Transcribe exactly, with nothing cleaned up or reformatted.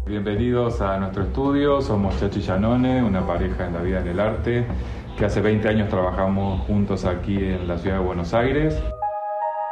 Bienvenidos a nuestro estudio, somos Chachi y Yanone, una pareja en la vida en el arte, que hace veinte años trabajamos juntos aquí en la ciudad de Buenos Aires.